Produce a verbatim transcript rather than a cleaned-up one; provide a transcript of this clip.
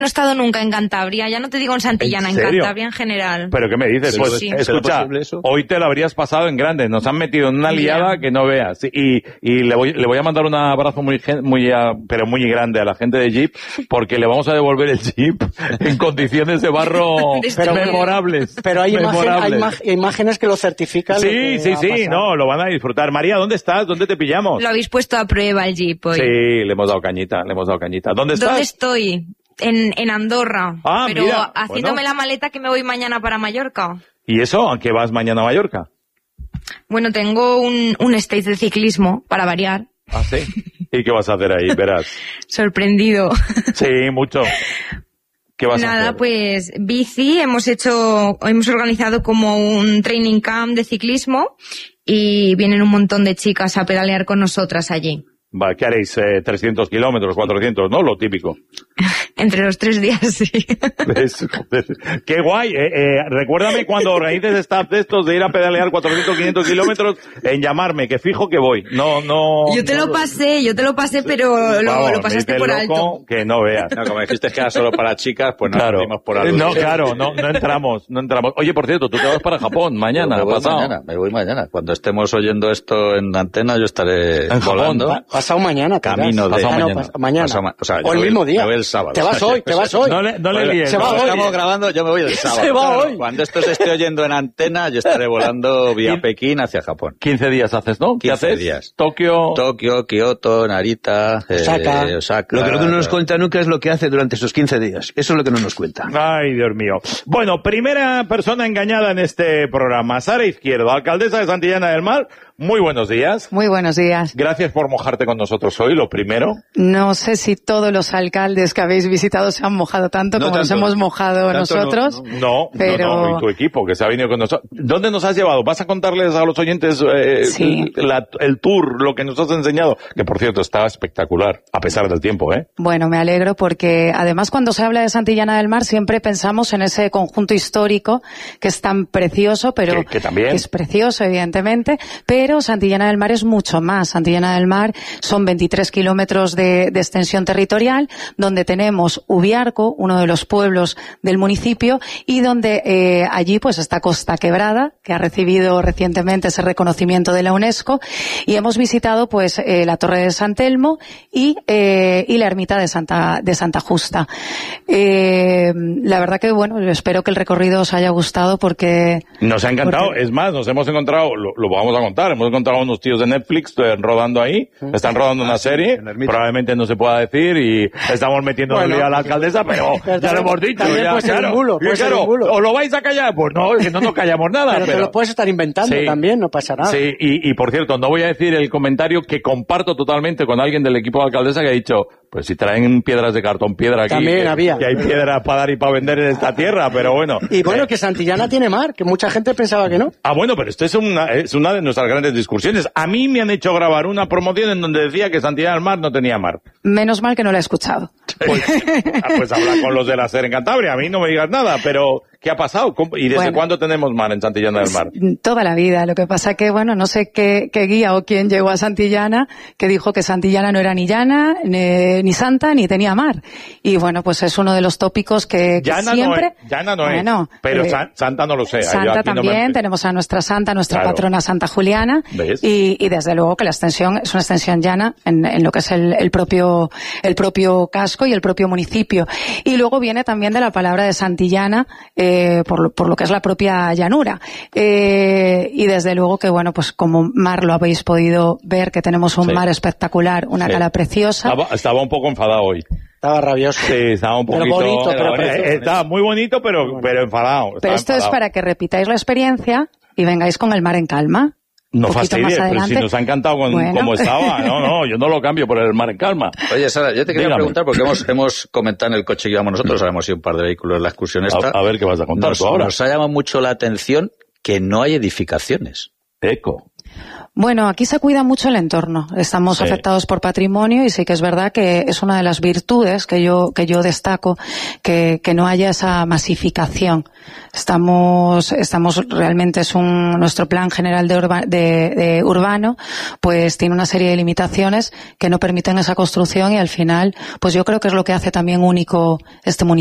he estado nunca en Cantabria, ya no te digo en Santillana, en, en Cantabria en general. ¿Pero qué me dices? Pues sí. Escucha, hoy te lo habrías pasado en grande, nos han metido en una liada que no veas. Y, y le voy le voy a mandar un abrazo muy, muy pero muy grande a la gente de Jeep, porque le vamos a devolver el Jeep en condiciones de barro pero, memorables. Pero hay, memorables. Imagen, hay imágenes que lo certifican. Sí, sí, sí, no, lo van a disfrutar. María, ¿dónde estás? ¿Dónde te pillamos? Lo habéis puesto a prueba el Jeep hoy. Sí, le hemos dado cañita, le hemos dado cañita. ¿Dónde estás? ¿Dónde estoy? En, en Andorra, ah, pero mira, haciéndome bueno. la maleta que me voy mañana para Mallorca. ¿Y eso? ¿A qué vas mañana a Mallorca? Bueno, tengo un, un stage de ciclismo, para variar. ¿Ah, sí? ¿Y qué vas a hacer ahí? Verás. Sorprendido. Sí, mucho. ¿Qué vas Nada, a hacer? pues bici, hemos hecho, hemos organizado como un training camp de ciclismo y vienen un montón de chicas a pedalear con nosotras allí. Va, ¿qué haréis? Eh, trescientos kilómetros, cuatrocientos, ¿no? Lo típico. Entre los tres días, sí. ¿Ves? ¡Qué guay! Eh, eh, recuérdame cuando organices staff de estos de ir a pedalear cuatrocientos, quinientos kilómetros, en llamarme, que fijo que voy. No, no... Yo te no, lo pasé, yo te lo pasé, pero lo, vamos, lo pasaste por loco, alto. Que no veas. No, como dijiste que era solo para chicas, pues no claro. salimos por algo. No, claro, no, no entramos, no entramos. Oye, por cierto, tú te vas para Japón mañana, me voy pasado. mañana, me voy mañana. Cuando estemos oyendo esto en antena, yo estaré en volando. Pa pasado mañana. Camino de... Pasado ah, no, mañana. pas mañana. Pasado, o sea, o el voy, mismo día. Me voy el sábado. Te vas hoy, te vas hoy. No le, no le líes. Se va Cuando hoy. estamos grabando, yo me voy el sábado. Se va claro. hoy. Cuando esto se esté oyendo en antena, yo estaré volando vía Pekín hacia Japón. quince días haces, ¿no? ¿Qué quince haces? días. Tokio... Tokio, Kioto, Narita, Osaka. Eh, Osaka. Lo que no nos cuenta nunca es lo que hace durante esos quince días. Eso es lo que no nos cuenta. Ay, Dios mío. Bueno, primera persona engañada en este programa. Sara Izquierdo, alcaldesa de Santillana del Mar. Muy buenos días. Muy buenos días. Gracias por mojarte con nosotros hoy, lo primero. No sé si todos los alcaldes que habéis visitado se han mojado tanto No como tanto. nos hemos mojado Tanto nosotros. no, No, pero... no, no, y tu equipo que se ha venido con nosotros. ¿Dónde nos has llevado? ¿Vas a contarles a los oyentes eh, Sí. la, el tour, lo que nos has enseñado? Que, por cierto, está espectacular, a pesar del tiempo, ¿eh? Bueno, me alegro porque además cuando se habla de Santillana del Mar siempre pensamos en ese conjunto histórico que es tan precioso, pero Que, que también. es precioso evidentemente, pero Santillana del Mar es mucho más. Santillana del Mar son veintitrés kilómetros de, de extensión territorial, donde tenemos Ubiarco, uno de los pueblos del municipio, y donde eh, allí pues está Costa Quebrada, que ha recibido recientemente ese reconocimiento de la UNESCO, y hemos visitado pues eh, la Torre de San Telmo y, eh, y la ermita de Santa, de Santa Justa. Eh, la verdad que bueno, espero que el recorrido os haya gustado porque... Nos ha encantado. porque... Es más, nos hemos encontrado, lo, lo vamos a contar, hemos encontrado unos tíos de Netflix eh, rodando ahí, están rodando una serie, probablemente no se pueda decir y estamos metiendo Bueno, a la alcaldesa, pero ya lo hemos dicho. también Ya, puede ser claro. un bulo, Y puede ser claro, un bulo. ¿os lo vais a callar? Pues no, es que no nos callamos nada. Pero, pero te lo puedes estar inventando Sí. también, no pasa nada. Sí, y, y por cierto, no voy a decir el comentario que comparto totalmente con alguien del equipo de alcaldesa que ha dicho, pues si traen piedras de cartón, piedra aquí. También que, había. Que hay piedras para dar y para vender en esta tierra, pero bueno. Y bueno, Eh, que Santillana tiene mar, que mucha gente pensaba que no. Ah, bueno, pero esto es una, es una de nuestras grandes discusiones. A mí me han hecho grabar una promoción en donde decía que Santillana del Mar no tenía mar. Menos mal que no la he escuchado. Pues, ah, pues habla con los de la SER en Cantabria. A mí no me digas nada, pero ¿qué ha pasado? ¿Cómo- ¿Y desde Bueno. cuándo tenemos mar en Santillana del Mar? Toda la vida. Lo que pasa que, bueno, no sé qué, qué guía o quién llegó a Santillana que dijo que Santillana no era ni llana, ni, ni santa, ni tenía mar. Y bueno, pues es uno de los tópicos que, que Llana siempre... no es, llana no bueno, es, pero eh, san- santa no lo sé. Yo Santa aquí no me- también, tenemos a nuestra santa, nuestra Claro. patrona Santa Juliana, ¿Ves? y, y desde luego que la extensión es una extensión llana en, en lo que es el, el propio el propio casco y el propio municipio. Y luego viene también de la palabra de Santillana, eh, por, lo, por lo que es la propia llanura. Eh, y desde luego que, bueno, pues como mar lo habéis podido ver, que tenemos un Sí. mar espectacular, una Sí. cala preciosa. Estaba, estaba un poco enfadado hoy. Estaba rabioso. Sí, estaba un Pero poquito... bonito, pero Eh, precioso. estaba muy bonito, pero, pero enfadado. Pero estaba esto es enfadado. para que repitáis la experiencia y vengáis con el mar en calma. No Un poquito fastidies, más pero si adelante. nos ha encantado con, Bueno. como estaba. No, no, yo no lo cambio por el mar en calma. Oye, Sara, yo te quería Dígame. preguntar, porque hemos, hemos comentado en el coche que íbamos nosotros, ahora hemos ido un par de vehículos en la excursión esta. A, a ver qué vas a contar nos, tú ahora. nos ha llamado mucho la atención que no hay edificaciones. Eco. Bueno, aquí se cuida mucho el entorno. Estamos sí. afectados por patrimonio y sí que es verdad que es una de las virtudes que yo que yo destaco, que, que no haya esa masificación. Estamos estamos realmente es un nuestro plan general de, urba, de, de urbano, pues tiene una serie de limitaciones que no permiten esa construcción y al final, pues yo creo que es lo que hace también único este municipio.